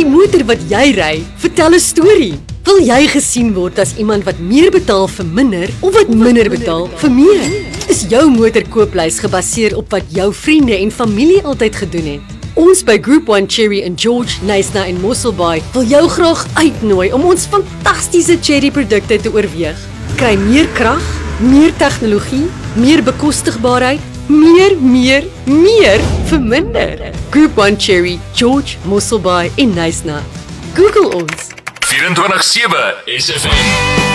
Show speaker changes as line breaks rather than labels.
motor wat jy ry, vertel 'n storie. Wil jy gesien word as iemand wat meer betaal vir minder of wat minder betaal vir meer? Is jou motorkooplys gebaseer op wat jou vriende en familie altyd gedoen het? Ons by Group 1 Cherry in George, Knysna en Mosselbaai wil jou graag uitnooi om ons fantastiese cherry produkte te oorweeg. Kry meer krag, meer tegnologie, meer bekostigbaarheid, meer vir minder. Group 1 Cherry, George, Mosselbaai en Knysna. Google ons.
24/7 SFM.